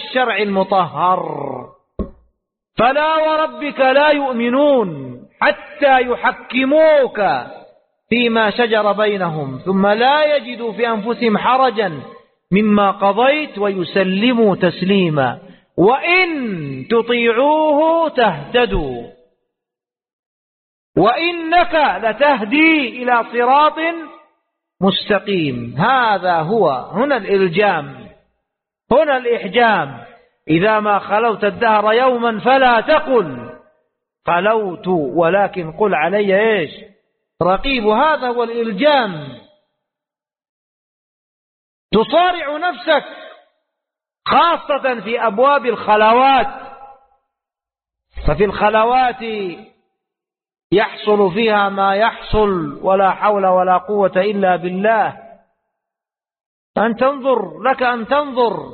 الشرع المطهر. فلا وربك لا يؤمنون حتى يحكموك فيما شجر بينهم ثم لا يجدوا في أنفسهم حرجا مما قضيت ويسلموا تسليما وإن تطيعوه تهتدوا وإنك لتهدي إلى صراط مستقيم. هذا هو هنا الإلجام، هنا الإحجام. إذا ما خلوت الدهر يوما فلا تقل خلوت ولكن قل علي إيش رقيب. هذا هو الإلجام. تصارع نفسك خاصة في أبواب الخلوات، ففي الخلوات يحصل فيها ما يحصل ولا حول ولا قوة إلا بالله. أن تنظر لك أن تنظر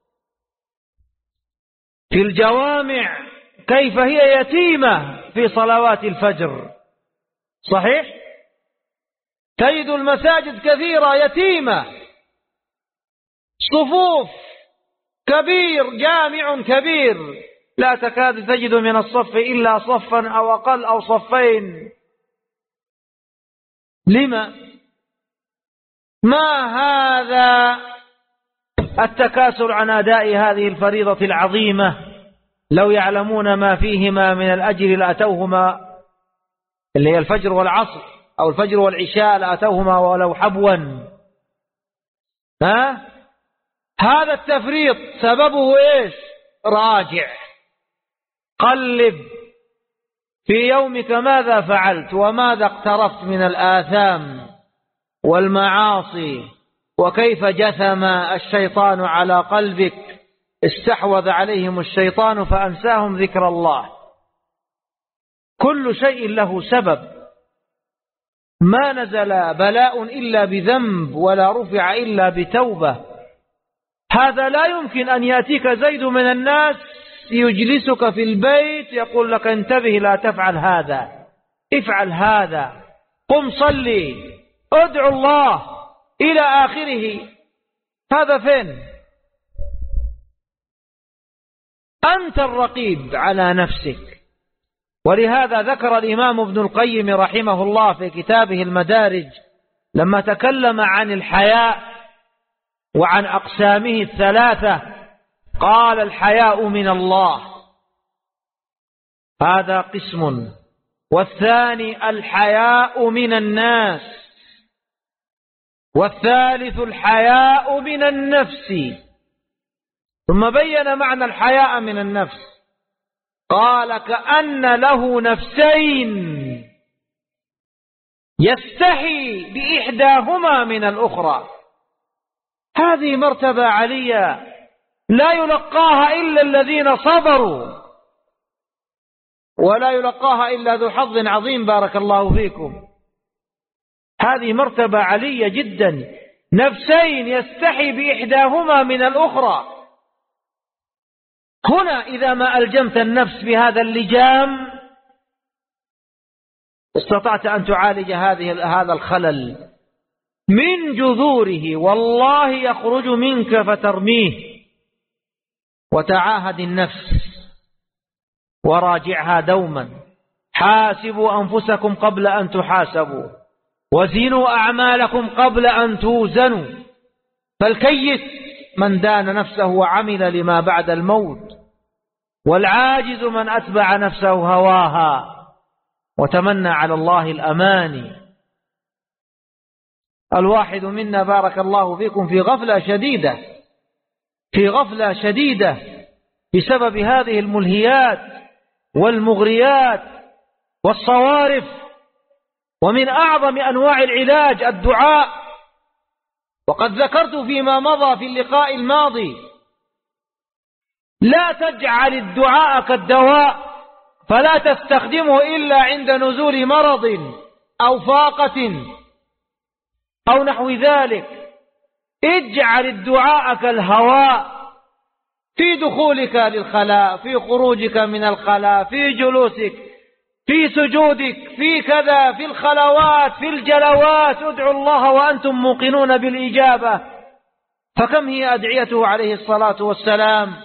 في الجوامع كيف هي يتيمة في صلوات الفجر. صحيح؟ تجد المساجد كثيرة يتيمة، صفوف كبير، جامع كبير، لا تكاد تجد من الصف إلا صفا أو أقل أو صفين. لما؟ ما هذا التكاسل عن أداء هذه الفريضة العظيمة؟ لو يعلمون ما فيهما من الأجر لأتوهما، اللي هي الفجر والعصر أو الفجر والعشاء، لأتوهما ولو حبوا. هذا التفريط سببه إيش؟ راجع، قلب في يومك ماذا فعلت وماذا اقترفت من الآثام والمعاصي، وكيف جثم الشيطان على قلبك. استحوذ عليهم الشيطان فأنساهم ذكر الله. كل شيء له سبب. ما نزل بلاء إلا بذنب ولا رفع إلا بتوبة. هذا لا يمكن أن يأتيك زيد من الناس يجلسك في البيت يقول لك انتبه لا تفعل هذا، افعل هذا، قم صلي، ادعو الله إلى آخره. هذا فين؟ أنت الرقيب على نفسك. ولهذا ذكر الإمام ابن القيم رحمه الله في كتابه المدارج لما تكلم عن الحياء وعن أقسامه الثلاثة، قال الحياء من الله، هذا قسم، والثاني الحياء من الناس، والثالث الحياء من النفس. ثم بين معنى الحياء من النفس، قال كأن له نفسين يستحي بإحداهما من الأخرى. هذه مرتبة عليا لا يلقاها إلا الذين صبروا، ولا يلقاها إلا ذو حظ عظيم. بارك الله فيكم. هذه مرتبة علية جدا، نفسين يستحي بإحداهما من الأخرى. هنا إذا ما ألجمت النفس بهذا اللجام استطعت أن تعالج هذا الخلل من جذوره. والله يخرج منك فترميه. وتعاهد النفس وراجعها دوما. حاسبوا أنفسكم قبل أن تحاسبوا، وزنوا أعمالكم قبل أن توزنوا. فالكيس من دان نفسه وعمل لما بعد الموت، والعاجز من أتبع نفسه هواها وتمنى على الله الأماني. الواحد منا بارك الله فيكم في غفلة شديدة، في غفلة شديدة بسبب هذه الملهيات والمغريات والصوارف. ومن أعظم أنواع العلاج الدعاء، وقد ذكرت فيما مضى في اللقاء الماضي، لا تجعل الدعاء كالدواء فلا تستخدمه إلا عند نزول مرض أو فاقة أو نحو ذلك. اجعل الدعاء كالهواء في دخولك للخلاء، في خروجك من الخلاء، في جلوسك، في سجودك، في كذا، في الخلوات، في الجلوات. ادعوا الله وأنتم موقنون بالإجابة. فكم هي أدعيته عليه الصلاة والسلام